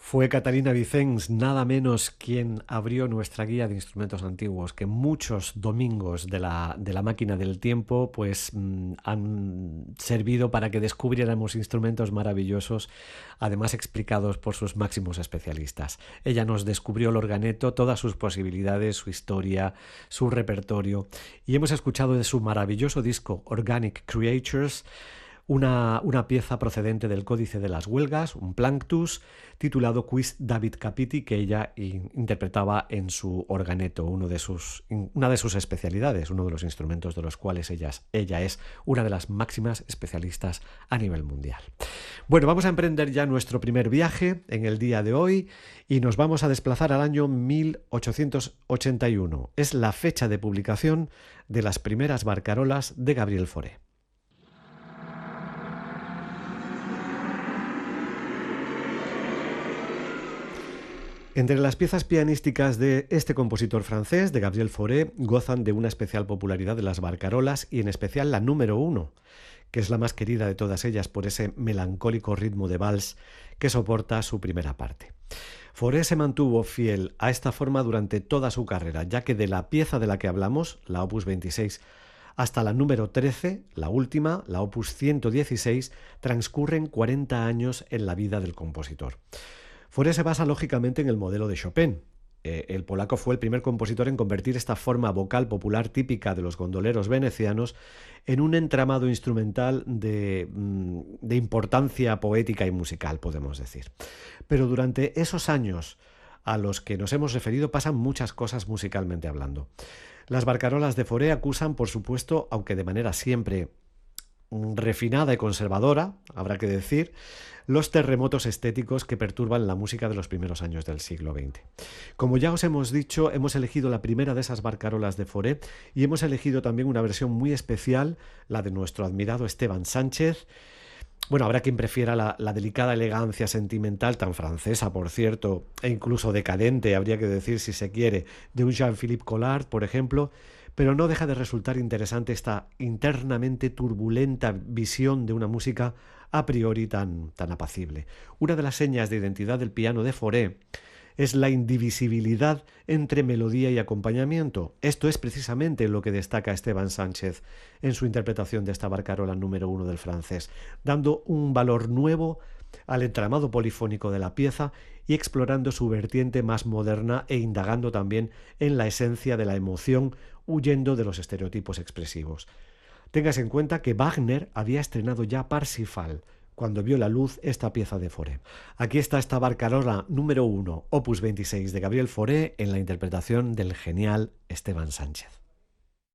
Fue Catalina Vicens, nada menos, quien abrió nuestra guía de instrumentos antiguos, que muchos domingos de la máquina del tiempo han servido para que descubriéramos instrumentos maravillosos, además explicados por sus máximos especialistas. Ella nos descubrió el organeto, todas sus posibilidades, su historia, su repertorio, y hemos escuchado de su maravilloso disco Organic Creatures una pieza procedente del Códice de las Huelgas, un Planctus, titulado Quis David Capiti, que ella interpretaba en su organeto, una de sus especialidades, uno de los instrumentos de los cuales ella es una de las máximas especialistas a nivel mundial. Bueno, vamos a emprender ya nuestro primer viaje en el día de hoy y nos vamos a desplazar al año 1881. Es la fecha de publicación de las primeras barcarolas de Gabriel Fauré. Entre las piezas pianísticas de este compositor francés, de Gabriel Fauré, gozan de una especial popularidad de las barcarolas y en especial la número 1, que es la más querida de todas ellas por ese melancólico ritmo de vals que soporta su primera parte. Fauré se mantuvo fiel a esta forma durante toda su carrera, ya que de la pieza de la que hablamos, la Opus 26, hasta la número 13, la última, la Opus 116, transcurren 40 años en la vida del compositor. Fauré se basa lógicamente en el modelo de Chopin. El polaco fue el primer compositor en convertir esta forma vocal popular típica de los gondoleros venecianos en un entramado instrumental de importancia poética y musical, podemos decir. Pero durante esos años a los que nos hemos referido pasan muchas cosas musicalmente hablando. Las barcarolas de Fauré acusan, por supuesto, aunque de manera siempre refinada y conservadora, habrá que decir, los terremotos estéticos que perturban la música de los primeros años del siglo XX. Como ya os hemos dicho, hemos elegido la primera de esas barcarolas de Fauré y hemos elegido también una versión muy especial, la de nuestro admirado Esteban Sánchez. Bueno, habrá quien prefiera la delicada elegancia sentimental, tan francesa, por cierto, e incluso decadente, habría que decir, si se quiere, de un Jean-Philippe Collard, por ejemplo, pero no deja de resultar interesante esta internamente turbulenta visión de una música a priori tan apacible. Una de las señas de identidad del piano de Fauré es la indivisibilidad entre melodía y acompañamiento. Esto es precisamente lo que destaca Esteban Sánchez en su interpretación de esta barcarola número 1 del francés, dando un valor nuevo al entramado polifónico de la pieza y explorando su vertiente más moderna e indagando también en la esencia de la emoción, huyendo de los estereotipos expresivos. Tengas en cuenta que Wagner había estrenado ya Parsifal cuando vio la luz esta pieza de Fauré. Aquí está esta barcarola número 1, Opus 26 de Gabriel Fauré, en la interpretación del genial Esteban Sánchez.